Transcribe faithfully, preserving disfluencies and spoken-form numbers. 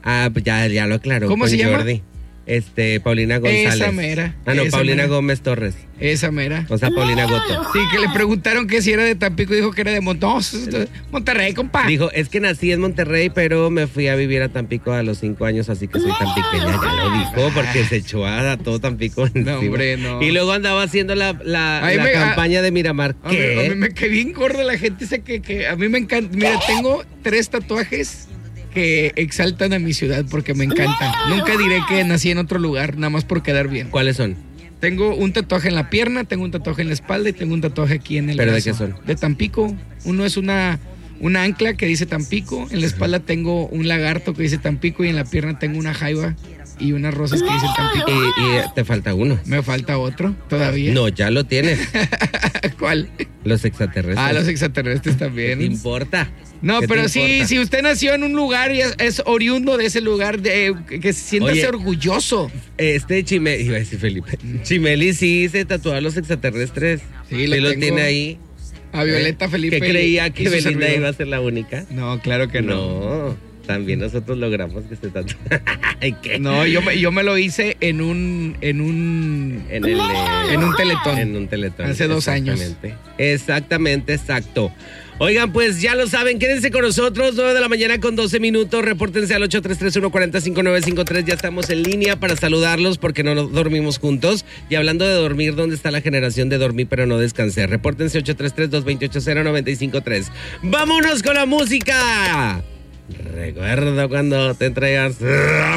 Ah, pues ya, ya lo aclaró. ¿Cómo con se llama? Jordi. Este, Paulina González. Esa mera. Ah, no, esa Paulina mera. Gómez Torres. Esa mera. O sea, Paulina Goto. Sí, que le preguntaron que si era de Tampico y dijo que era de Mon- no, Monterrey, compa. Dijo, es que nací en Monterrey, pero me fui a vivir a Tampico a los cinco años, así que soy tampiqueña. Ya lo dijo, porque se echó a todo Tampico encima. No, hombre, no. Y luego andaba haciendo la, la, Ahí la me- campaña de Miramar. A mí, ¿Qué? a mí me quedé bien gorda la gente esa que, que a mí me encanta. Mira, tengo tres tatuajes que exaltan a mi ciudad porque me encantan. Nunca diré que nací en otro lugar, nada más por quedar bien. ¿Cuáles son? Tengo un tatuaje en la pierna, tengo un tatuaje en la espalda y tengo un tatuaje aquí en el ¿Pero de brazo. qué son? De Tampico. Uno es una, una ancla que dice Tampico. En la espalda tengo un lagarto que dice Tampico y en la pierna tengo una jaiba y unas rosas que dicen Tampico. Y, y te falta uno. Me falta otro todavía. No, ya lo tienes. ¿Cuál? Los extraterrestres. Ah, los extraterrestres ¿Qué también. te importa? No, ¿Qué te pero sí, importa? si usted nació en un lugar y es, es oriundo de ese lugar, de, que, que siéntase Oye. orgulloso. Este Chimeli, iba a decir Felipe. Chimeli sí se tatuó a los extraterrestres. Sí, le lo tengo tiene ahí. A Violeta ¿Eh? Felipe. ¿Que creía y que su Belinda servidor. iba a ser la única? No, claro que no. No, también nosotros logramos que se tatúe. Ay, ¿qué? No, yo me, yo me lo hice en un, en un, En el... eh, en un teletón. En un teletón. Hace dos años. Exactamente. Exactamente, exacto. Oigan, pues ya lo saben, quédense con nosotros, nueve de la mañana con doce minutos, repórtense al ocho tres tres uno cuatro cinco nueve cinco tres, ya estamos en línea para saludarlos porque no dormimos juntos. Y hablando de dormir, ¿dónde está la generación de dormir pero no descansé? Repórtense ocho tres tres, dos dos ocho, cero nueve cinco tres. ¡Vámonos con la música! Recuerdo cuando te entregas